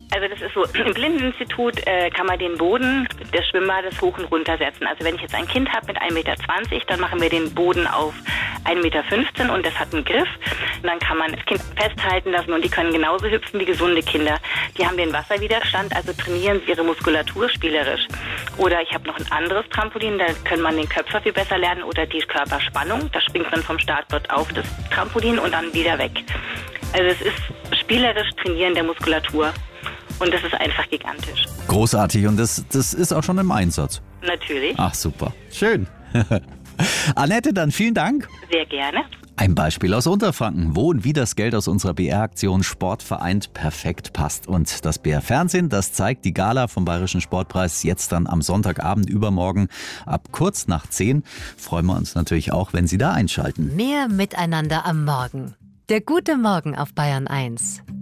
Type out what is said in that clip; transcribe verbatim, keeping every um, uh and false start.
Also das ist so, im Blindeninstitut äh, kann man den Boden des Schwimmbades hoch und runter setzen. Also wenn ich jetzt ein Kind habe mit ein Meter zwanzig, dann machen wir den Boden auf ein Meter fünfzehn und das hat einen Griff. Und dann kann man das Kind festhalten lassen und die können genauso hüpfen wie gesunde Kinder. Die haben den Wasserwiderstand, also trainieren sie ihre Muskulatur spielerisch. Oder ich habe noch ein anderes Trampolin, da kann man den Köpfer viel besser lernen oder die Körperspannung. Da springt man vom Startbrett auf das Trampolin und dann wieder weg. Also es ist spielerisch Trainieren der Muskulatur. Und das ist einfach gigantisch. Großartig. Und das, das ist auch schon im Einsatz? Natürlich. Ach, super. Schön. Annette, dann vielen Dank. Sehr gerne. Ein Beispiel aus Unterfranken, wo und wie das Geld aus unserer B R-Aktion Sport vereint perfekt passt. Und das B R-Fernsehen, das zeigt die Gala vom Bayerischen Sportpreis jetzt dann am Sonntagabend übermorgen ab kurz nach zehn. Freuen wir uns natürlich auch, wenn Sie da einschalten. Mehr Miteinander am Morgen. Der gute Morgen auf Bayern eins.